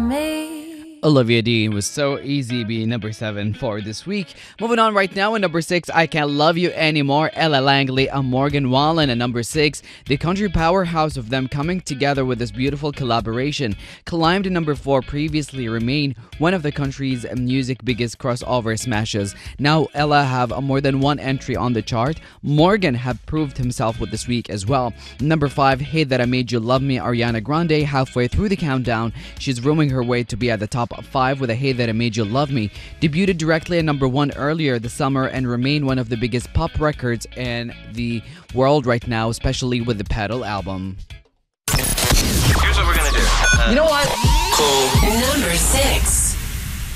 me. Olivia Dean was So Easy being number 7 for this week. Moving on right now, in number 6, I Can't Love You Anymore, Ella Langley and Morgan Wallen. At number 6, the country powerhouse of them coming together with this beautiful collaboration. Climbed to number 4 previously, remain one of the country's music biggest crossover smashes. Now Ella have more than one entry on the chart. Morgan have proved himself with this week as well. Number 5, Hey That I Made You Love Me, Ariana Grande. Halfway through the countdown, she's roaming her way to be at the top 5 with a Hey That I Made You Love Me. Debuted directly at number 1 earlier this summer and remain one of the biggest pop records in the world right now, especially with the Pedal album. Here's what we're gonna do. You know what? Number 6.